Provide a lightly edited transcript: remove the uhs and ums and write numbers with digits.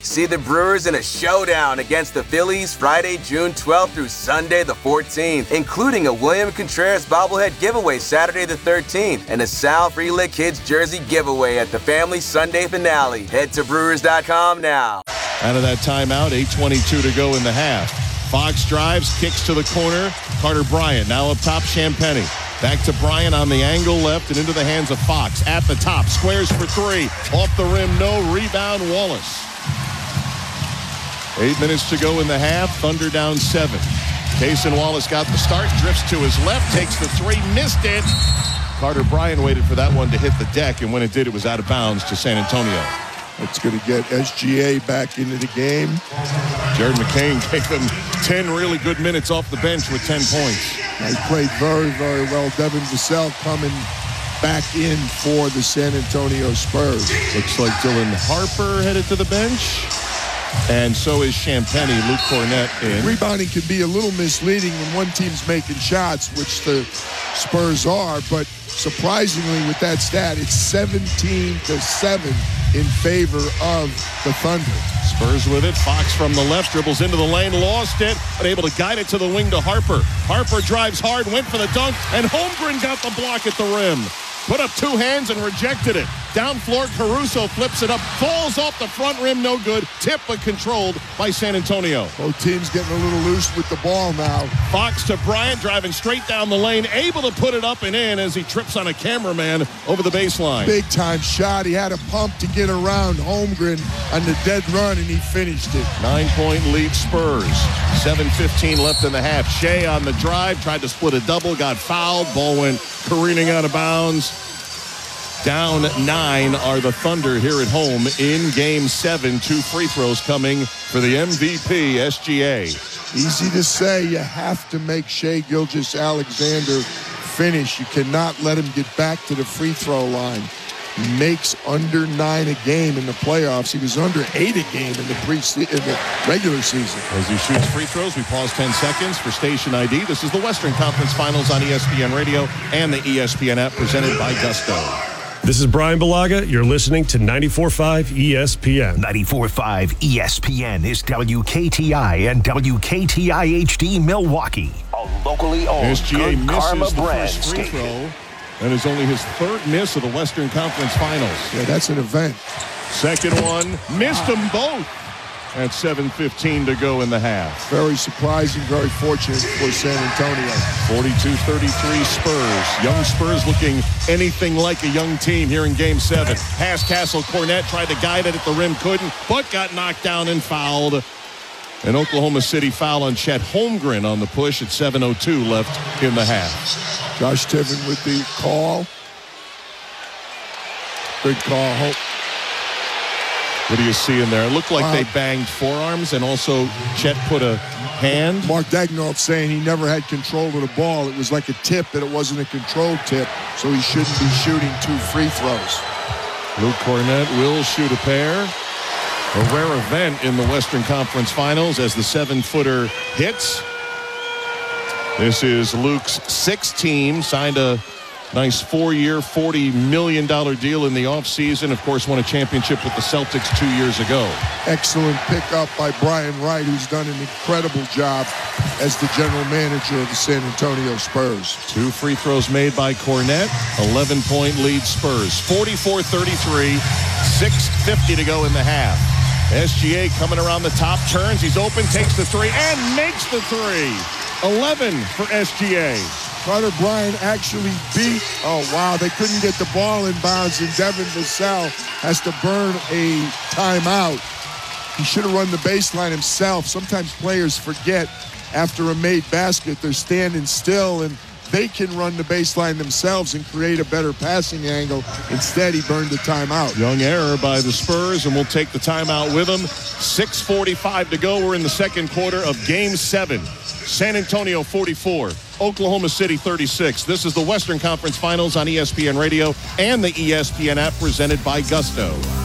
See the Brewers in a showdown against the Phillies Friday, June 12th through Sunday the 14th, including a William Contreras bobblehead giveaway Saturday the 13th and a Sal Frelick Kids jersey giveaway at the family Sunday finale. Head to Brewers.com now. Out of that timeout, 8:22 to go in the half. Fox drives, kicks to the corner. Carter Bryant now up top, Champagnie. Back to Bryant on the angle left and into the hands of Fox. At the top, squares for three. Off the rim, no. Rebound, Wallace. 8 minutes to go in the half. Thunder down 7. Cason Wallace got the start, drifts to his left, takes the three, missed it. Carter Bryant waited for that one to hit the deck, and when it did, it was out of bounds to San Antonio. It's going to get SGA back into the game. Jared McCain gave them 10 really good minutes off the bench with 10 points. He played very, very well. Devin Vassell coming back in for the San Antonio Spurs. Looks like Dylan Harper headed to the bench. And so is Champagnie. Luke Cornett in. Rebounding can be a little misleading when one team's making shots, which the Spurs are, but surprisingly with that stat, it's 17-7 in favor of the Thunder. Spurs with it. Fox from the left dribbles into the lane, lost it, but able to guide it to the wing to Harper. Harper drives hard, went for the dunk, and Holmgren got the block at the rim. Put up two hands and rejected it. Down floor, Caruso flips it up, falls off the front rim, no good. Tip but controlled by San Antonio. Both teams getting a little loose with the ball now. Fox to Bryant, driving straight down the lane, able to put it up and in as he trips on a cameraman over the baseline. Big time shot. He had a pump to get around Holmgren on the dead run, and he finished it. 9-point lead Spurs. 7:15 left in the half. Shea on the drive, tried to split a double, got fouled. Ball went careening out of bounds. Down 9 are the Thunder here at home in Game 7. 2 free throws coming for the MVP, SGA. Easy to say. You have to make Shai Gilgeous-Alexander finish. You cannot let him get back to the free throw line. He makes under 9 a game in the playoffs. He was under 8 a game in the regular season. As he shoots free throws, we pause 10 seconds for station ID. This is the Western Conference Finals on ESPN Radio and the ESPN app, presented by Gusto. This is Brian Balaga. You're listening to 94.5 ESPN. 94.5 ESPN is WKTI and WKTI HD Milwaukee. A locally owned SGA Good Karma misses the brand first free station. throw. And is only his third miss of the Western Conference Finals. Yeah, that's an event. Second one, missed them both at 7:15 to go in the half. Very surprising, very fortunate for San Antonio. 42-33 Spurs. Young Spurs looking anything like a young team here in Game 7. Pass Castle, Cornett tried to guide it at the rim, couldn't, but got knocked down and fouled. An Oklahoma City foul on Chet Holmgren on the push at 7:02 left in the half. Josh Tiven with the call. Good call. What do you see in there? It looked like they banged forearms, and also Chet put a hand. Mark Daigneault saying he never had control of the ball. It was like a tip, that it wasn't a controlled tip, so he shouldn't be shooting 2 free throws. Luke Cornett will shoot a pair. A rare event in the Western Conference Finals as the 7-footer hits. This is Luke's 6th team, signed a nice 4-year, $40 million deal in the offseason. Of course, won a championship with the Celtics 2 years ago. Excellent pickup by Brian Wright, who's done an incredible job as the general manager of the San Antonio Spurs. 2 free throws made by Cornett. 11-point lead Spurs. 44-33. 6:50 to go in the half. SGA coming around the top, turns, he's open, takes the 3, and makes the 3. 11 for SGA. Carter Bryant actually beat. Oh, wow. They couldn't get the ball in bounds, and Devin Vassell has to burn a timeout. He should have run the baseline himself. Sometimes players forget after a made basket, they're standing still, and they can run the baseline themselves and create a better passing angle. Instead, he burned the timeout. Young error by the Spurs, and we'll take the timeout with them. 6:45 to go. We're in the second quarter of Game 7. San Antonio 44, Oklahoma City 36. This is the Western Conference Finals on ESPN Radio and the ESPN app, presented by Gusto.